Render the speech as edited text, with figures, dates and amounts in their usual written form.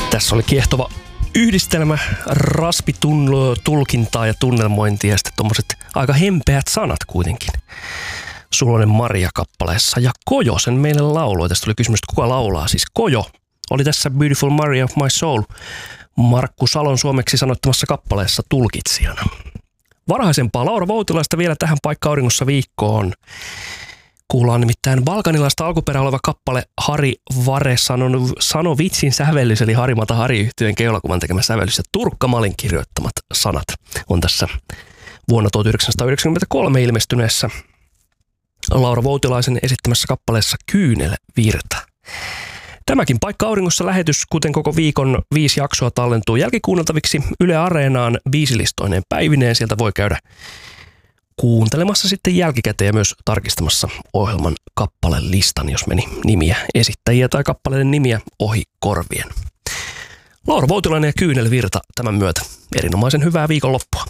Tässä oli kiehtova yhdistelmä raspitulkintaa ja tunnelmointia ja sitten tommoset aika hempeät sanat kuitenkin. Suloinen Maria-kappaleessa ja Kojo sen meille lauloi. Tästä tuli kysymys, kuka laulaa. Siis Kojo oli tässä Beautiful Maria of My Soul Markku Salon suomeksi sanottamassa kappaleessa tulkitsijana. Varhaisempaa Laura Voutilaista vielä tähän Paikka auringossa viikkoon. Kuullaan nimittäin balkanilaista alkuperää oleva kappale Hari Vare Sanovitsin sävellys, eli Harimata Hari-yhtyeen keulakuvan tekemä sävellys ja Turkka Malin kirjoittamat sanat on tässä vuonna 1993 ilmestyneessä Laura Voutilaisen esittämässä kappaleessa Kyynelvirta. Tämäkin Paikka auringossa lähetys, kuten koko viikon 5 jaksoa, tallentuu jälkikuunneltaviksi Yle Areenaan biisilistoineen päivineen. Sieltä voi käydä kuuntelemassa sitten jälkikäteen ja myös tarkistamassa ohjelman kappalelistan, jos meni nimiä, esittäjiä tai kappaleiden nimiä ohi korvien. Laura Voutilainen ja Kyynelvirta tämän myötä. Erinomaisen hyvää viikonloppua.